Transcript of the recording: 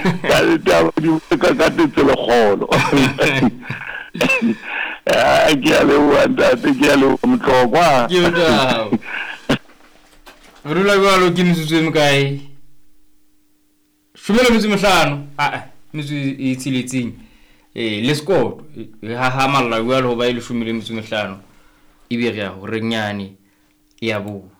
ka taba di ka tselo kholo ke a le wanda ke a le mtlokwa ke ntao rula ba lo ke mitsutso e mkae shumela mitsu mehlano mitsu e tsiletseng le skoto ha malla wa lo ba ile shumile mitsu mehlano ibe re ya ho renyane ya bo